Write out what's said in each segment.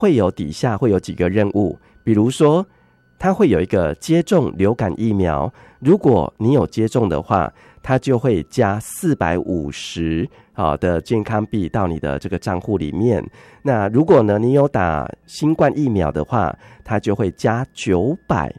底下会有几个任务，比如说它会有一个接种流感疫苗，如果你有接种的话，它就会加450的健康币到你的这个账户里面。那如果呢你有打新冠疫苗的话，它就会加900。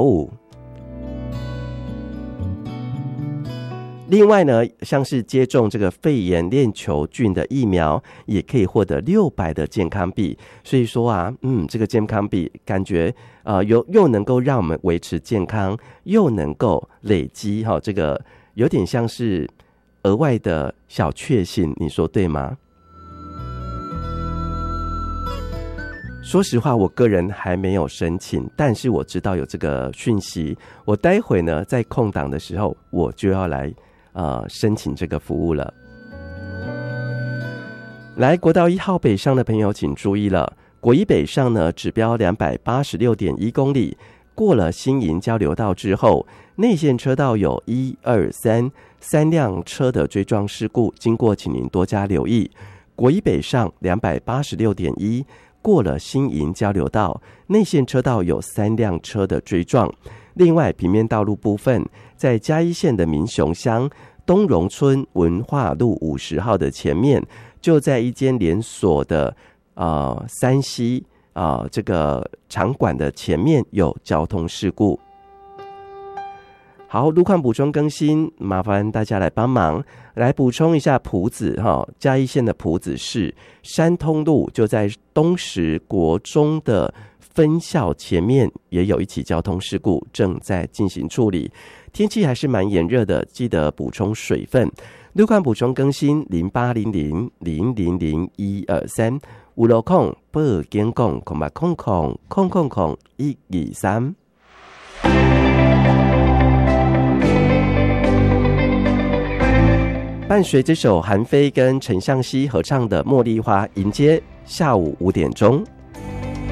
另外呢，像是接种这个肺炎链球菌的疫苗，也可以获得600的健康币。所以说啊，这个健康币感觉又能够让我们维持健康，又能够累积这个有点像是额外的小确幸，你说对吗？说实话，我个人还没有申请，但是我知道有这个讯息，我待会呢在空档的时候我就要来申请这个服务了。来，国道1号北上的朋友请注意了，国一北上呢指标 286.1 公里，过了新营交流道之后，内线车道有1、2、3辆车的追撞事故，经过请您多加留意。国一北上 286.1， 过了新营交流道，内线车道有3辆车的追撞。另外，平面道路部分，在嘉义县的民雄乡东荣村文化路50号的前面，就在一间连锁的3C这个场馆的前面有交通事故。好，路况补充更新，麻烦大家来帮忙，来补充一下朴子嘉义县的朴子市山通路，就在东石国中的分校前面也有一起交通事故，正在进行处理。天气还是蛮炎热的，记得补充水分。路况补充更新0800000123，有路况报警讲08000000123。伴随这首韩非跟陈向希合唱的《茉莉花》，迎接下午5点钟。